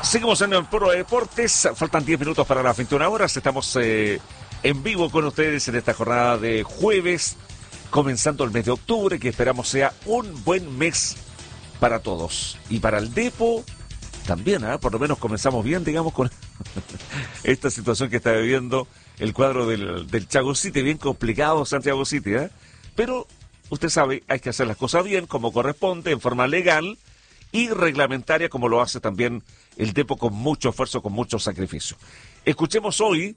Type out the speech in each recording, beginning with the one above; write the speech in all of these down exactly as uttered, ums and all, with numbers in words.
Seguimos en el Foro de Deportes, faltan diez minutos para las veintiuna horas, estamos eh, en vivo con ustedes en esta jornada de jueves, comenzando el mes de octubre, que esperamos sea un buen mes para todos. Y para el Depo también, ¿eh? Por lo menos comenzamos bien, digamos, con esta situación que está viviendo el cuadro del, del Chago City, bien complicado Santiago City, ¿eh? Pero usted sabe, hay que hacer las cosas bien, como corresponde, en forma legal y reglamentaria, como lo hace también el Depo con mucho esfuerzo, con mucho sacrificio. Escuchemos hoy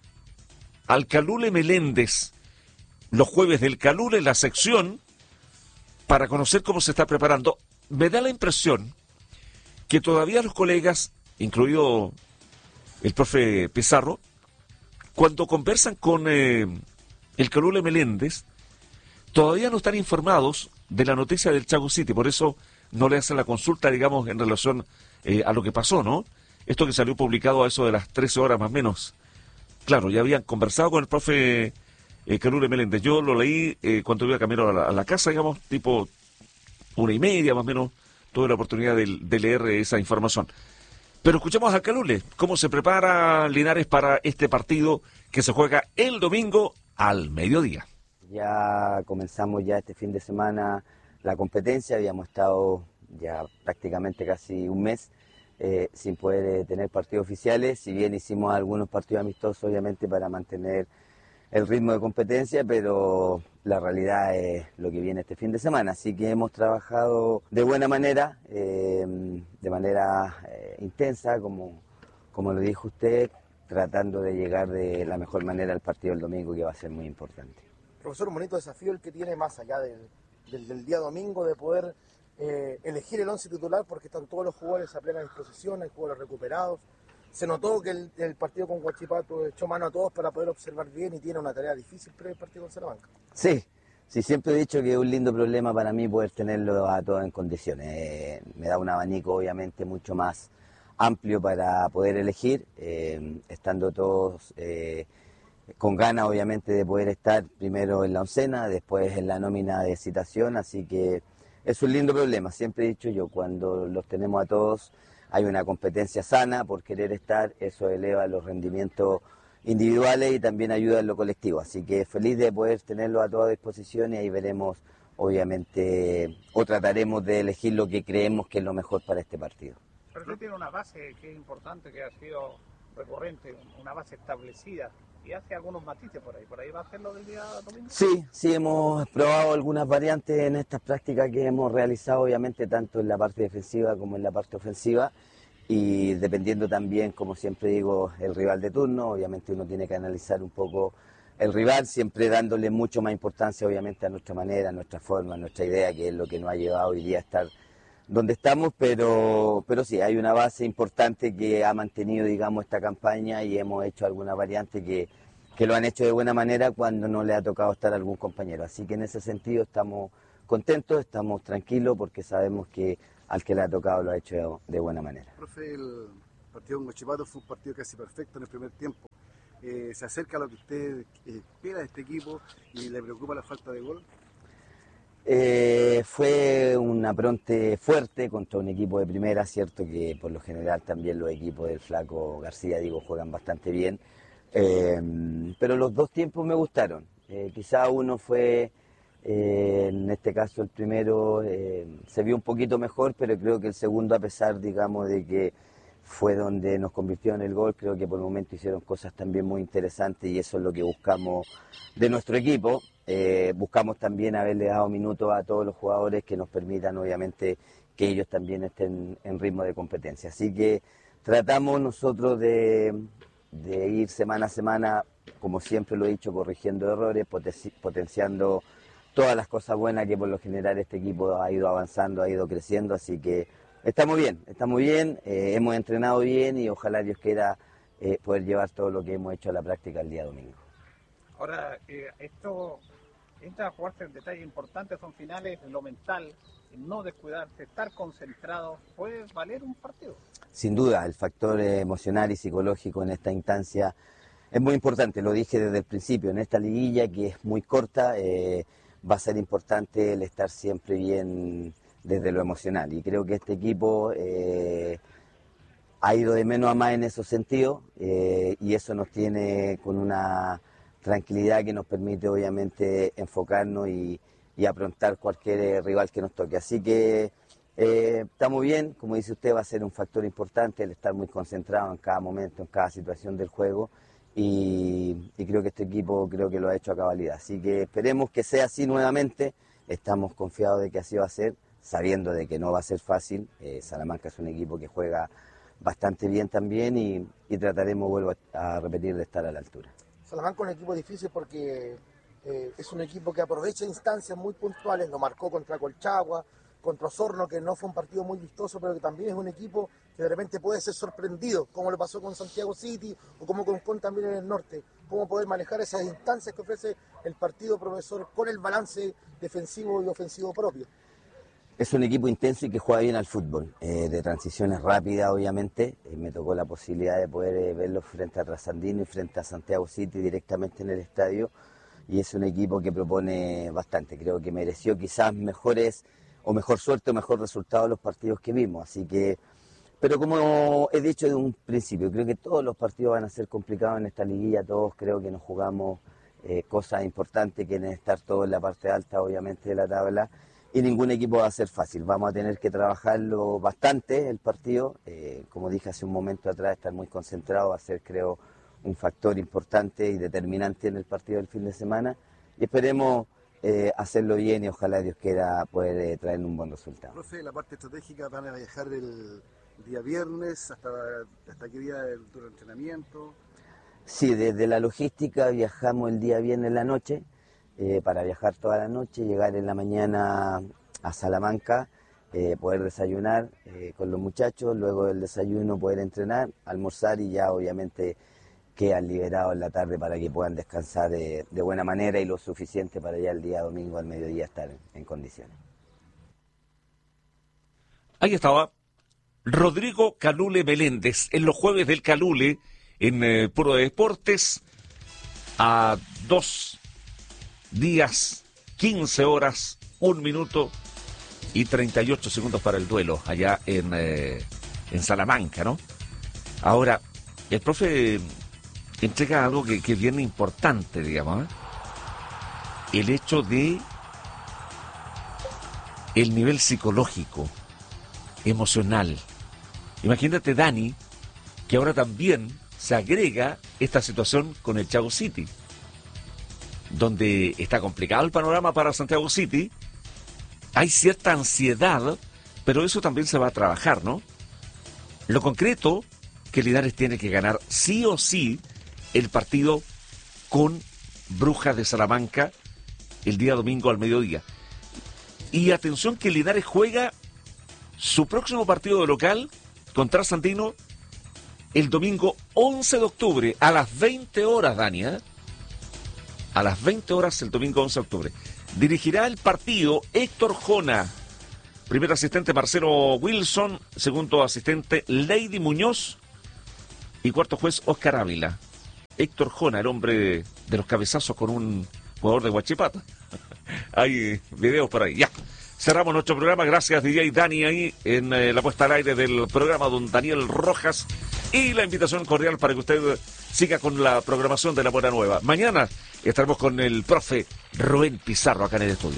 al Calule Meléndez, los jueves del Calule, la sección, para conocer cómo se está preparando. Me da la impresión que todavía los colegas, incluido el profe Pizarro, cuando conversan con eh, el Calule Meléndez, todavía no están informados de la noticia del Chago City, por eso no le hacen la consulta, digamos, en relación eh, a lo que pasó, ¿no? Esto que salió publicado a eso de las trece horas más o menos. Claro, ya habían conversado con el profe eh, Calule Meléndez. Yo lo leí eh, cuando iba camino a la, a la casa, digamos, tipo una y media más o menos, tuve la oportunidad de, de leer esa información. Pero escuchemos a Calule, cómo se prepara Linares para este partido que se juega el domingo al mediodía. Ya comenzamos ya este fin de semana la competencia, habíamos estado ya prácticamente casi un mes eh, sin poder eh, tener partidos oficiales, si bien hicimos algunos partidos amistosos obviamente para mantener el ritmo de competencia, pero la realidad es lo que viene este fin de semana, así que hemos trabajado de buena manera, eh, de manera eh, intensa, como, como lo dijo usted, tratando de llegar de la mejor manera al partido del domingo, que va a ser muy importante. Profesor, un bonito desafío el que tiene más allá del, del, del día domingo de poder eh, elegir el once titular, porque están todos los jugadores a plena disposición, hay jugadores recuperados. Se notó que el, el partido con Huachipato echó mano a todos para poder observar bien y tiene una tarea difícil pre el partido con Salamanca. Sí, sí, siempre he dicho que es un lindo problema para mí poder tenerlo a todos en condiciones. Eh, me da un abanico obviamente mucho más amplio para poder elegir, eh, estando todos... Eh, con ganas obviamente de poder estar primero en la oncena, después en la nómina de citación, así que es un lindo problema, siempre he dicho yo, cuando los tenemos a todos hay una competencia sana por querer estar, eso eleva los rendimientos individuales y también ayuda en lo colectivo, así que feliz de poder tenerlos a toda disposición y ahí veremos obviamente o trataremos de elegir lo que creemos que es lo mejor para este partido. Pero usted tiene una base que es importante, que ha sido recurrente, una base establecida. Y hace algunos matices por ahí, ¿por ahí va a hacerlo del día domingo? Sí, sí, hemos probado algunas variantes en estas prácticas que hemos realizado, obviamente, tanto en la parte defensiva como en la parte ofensiva, y dependiendo también, como siempre digo, el rival de turno, obviamente uno tiene que analizar un poco el rival, siempre dándole mucho más importancia, obviamente, a nuestra manera, a nuestra forma, a nuestra idea, que es lo que nos ha llevado hoy día a estar donde estamos, pero, pero sí, hay una base importante que ha mantenido, digamos, esta campaña y hemos hecho alguna variante que, que lo han hecho de buena manera cuando no le ha tocado estar a algún compañero. Así que en ese sentido estamos contentos, estamos tranquilos porque sabemos que al que le ha tocado lo ha hecho de buena manera. Profe, el partido con Huachipato fue un partido casi perfecto en el primer tiempo. Eh, ¿Se acerca a lo que usted espera de este equipo y le preocupa la falta de gol? Eh, fue un apronte fuerte contra un equipo de primera, cierto que por lo general también los equipos del Flaco García, digo, juegan bastante bien, eh, pero los dos tiempos me gustaron, eh, quizá uno fue, eh, en este caso el primero, eh, se vio un poquito mejor, pero creo que el segundo, a pesar, digamos, de que fue donde nos convirtió en el gol, creo que por el momento hicieron cosas también muy interesantes y eso es lo que buscamos de nuestro equipo. Eh, buscamos también haberle dado minutos a todos los jugadores que nos permitan obviamente que ellos también estén en ritmo de competencia. Así que tratamos nosotros de, de ir semana a semana, como siempre lo he dicho, corrigiendo errores, poten- potenciando todas las cosas buenas que por lo general este equipo ha ido avanzando, ha ido creciendo, así que estamos bien, estamos bien, eh, hemos entrenado bien y ojalá Dios quiera eh, poder llevar todo lo que hemos hecho a la práctica el día domingo. Ahora, eh, esto entra a jugarse en detalles importantes, son finales, lo mental, no descuidarse, estar concentrado, ¿puede valer un partido? Sin duda, el factor eh, emocional y psicológico en esta instancia es muy importante, lo dije desde el principio, en esta liguilla que es muy corta, eh, va a ser importante el estar siempre bien desde lo emocional y creo que este equipo... Eh, ha ido de menos a más en esos sentidos eh, y eso nos tiene con una tranquilidad que nos permite obviamente enfocarnos y, y afrontar cualquier rival que nos toque. Así que eh, estamos bien, como dice usted, va a ser un factor importante el estar muy concentrado en cada momento, en cada situación del juego y, y creo que este equipo creo que lo ha hecho a cabalidad. Así que esperemos que sea así nuevamente, estamos confiados de que así va a ser, sabiendo de que no va a ser fácil. eh, Salamanca es un equipo que juega bastante bien también y, y trataremos, vuelvo a, a repetir, de estar a la altura. Salamanca es un equipo difícil porque eh, es un equipo que aprovecha instancias muy puntuales, lo marcó contra Colchagua, contra Osorno, que no fue un partido muy vistoso, pero que también es un equipo que de repente puede ser sorprendido, como lo pasó con Santiago City o como con Con también en el norte. Cómo poder manejar esas instancias que ofrece el partido, profesor, con el balance defensivo y ofensivo propio. Es un equipo intenso y que juega bien al fútbol, eh, de transiciones rápidas obviamente. Eh, me tocó la posibilidad de poder eh, verlo frente a Trasandino y frente a Santiago City directamente en el estadio y es un equipo que propone bastante. Creo que mereció quizás mejores o mejor suerte o mejor resultado de los partidos que vimos. Así que, pero como he dicho desde un principio, creo que todos los partidos van a ser complicados en esta liguilla, todos creo que nos jugamos eh, cosas importantes, que quieren estar todos en la parte alta obviamente de la tabla. Y ningún equipo va a ser fácil, vamos a tener que trabajarlo bastante el partido, eh, como dije hace un momento atrás, estar muy concentrado va a ser creo un factor importante y determinante en el partido del fin de semana y esperemos eh, hacerlo bien y ojalá Dios quiera poder eh, traer un buen resultado. Profe, la parte estratégica van a viajar el día viernes, hasta, hasta qué día del duro entrenamiento. Sí, desde la logística viajamos el día viernes en la noche. Eh, para viajar toda la noche, llegar en la mañana a Salamanca, eh, poder desayunar eh, con los muchachos, luego del desayuno poder entrenar, almorzar y ya obviamente quedan liberados en la tarde para que puedan descansar de, de buena manera y lo suficiente para ya el día domingo al mediodía estar en, en condiciones. Ahí estaba Rodrigo Calule Meléndez en los jueves del Calule en eh, Puro Deportes a dos días, quince horas, un minuto y treinta y ocho segundos para el duelo allá en, eh, en Salamanca, ¿no? Ahora, el profe entrega algo que, que es bien importante, digamos, ¿eh? El hecho de el nivel psicológico, emocional. Imagínate, Dani, que ahora también se agrega esta situación con el Chago City, donde está complicado el panorama para Santiago City, hay cierta ansiedad, pero eso también se va a trabajar, ¿no? Lo concreto, que Linares tiene que ganar sí o sí el partido con Brujas de Salamanca el día domingo al mediodía. Y atención que Linares juega su próximo partido de local contra Sandino el domingo once de octubre a las veinte horas, Dania. A las veinte horas el domingo once de octubre. Dirigirá el partido Héctor Jona. Primer asistente Marcelo Wilson. Segundo asistente Lady Muñoz. Y cuarto juez Oscar Ávila. Héctor Jona, el hombre de los cabezazos con un jugador de Huachipata. Hay videos por ahí. Ya. Cerramos nuestro programa. Gracias, D J Dani, ahí en eh, la puesta al aire del programa, don Daniel Rojas. Y la invitación cordial para que usted siga con la programación de La Buena Nueva. Mañana estaremos con el profe Rubén Pizarro acá en el estudio.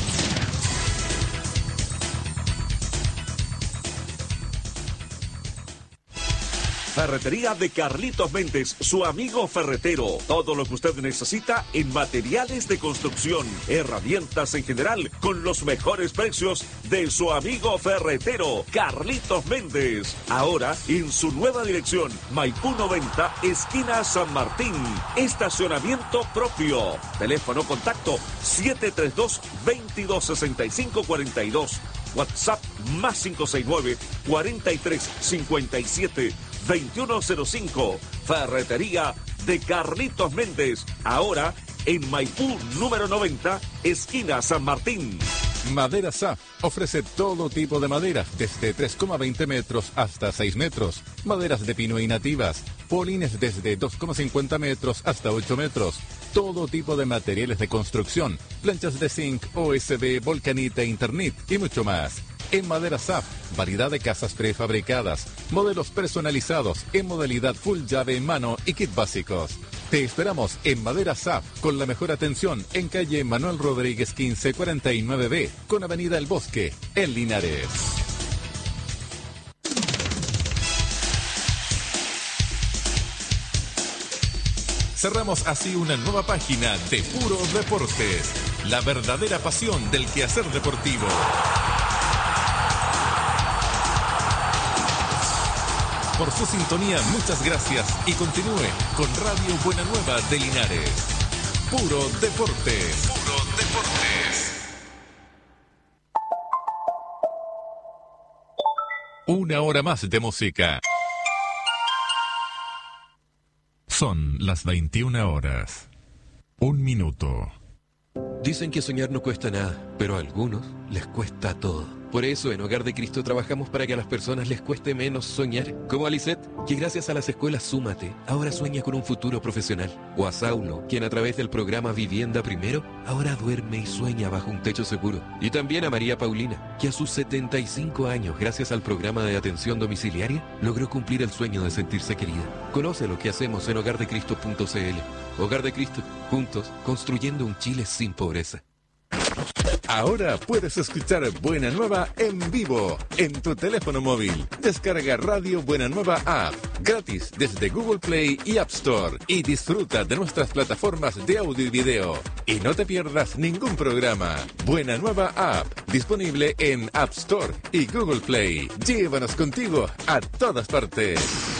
Ferretería de Carlitos Méndez, su amigo ferretero. Todo lo que usted necesita en materiales de construcción, herramientas en general, con los mejores precios de su amigo ferretero, Carlitos Méndez. Ahora en su nueva dirección, Maipú noventa, esquina San Martín. Estacionamiento propio. Teléfono contacto siete tres dos, veintidós sesenta y cinco cuarenta y dos. WhatsApp más cinco seis nueve, cuarenta y tres cincuenta y siete, veintiuno cero cinco. Ferretería de Carlitos Méndez. Ahora en Maipú número noventa, esquina San Martín. Madera S A F ofrece todo tipo de madera, desde tres coma veinte metros hasta seis metros. Maderas de pino y nativas. Polines desde dos coma cincuenta metros hasta ocho metros. Todo tipo de materiales de construcción. Planchas de zinc, O S B, Volcanita, Internet y mucho más. en madera S A F, variedad de casas prefabricadas, modelos personalizados en modalidad full llave en mano y kit básicos. Te esperamos en Madera S A F con la mejor atención en calle Manuel Rodríguez quince cuarenta y nueve B con avenida El Bosque, en Linares. Cerramos así una nueva página de Puro Deportes, la verdadera pasión del quehacer deportivo. Por su sintonía, muchas gracias y continúe con Radio Buena Nueva de Linares. Puro Deportes. Puro Deportes. Una hora más de música. Son las veintiuna horas. Un minuto. Dicen que soñar no cuesta nada, pero a algunos les cuesta todo. Por eso en Hogar de Cristo trabajamos para que a las personas les cueste menos soñar. Como a Lisette, que gracias a las escuelas Súmate, ahora sueña con un futuro profesional. O a Saulo, quien a través del programa Vivienda Primero, ahora duerme y sueña bajo un techo seguro. Y también a María Paulina, que a sus setenta y cinco años, gracias al programa de atención domiciliaria, logró cumplir el sueño de sentirse querida. Conoce lo que hacemos en hogar de cristo punto c l. Hogar de Cristo, juntos, construyendo un Chile sin pobreza. Ahora puedes escuchar Buena Nueva en vivo en tu teléfono móvil. Descarga Radio Buena Nueva App gratis desde Google Play y App Store y disfruta de nuestras plataformas de audio y video. Y no te pierdas ningún programa. Buena Nueva App disponible en App Store y Google Play. Llévanos contigo a todas partes.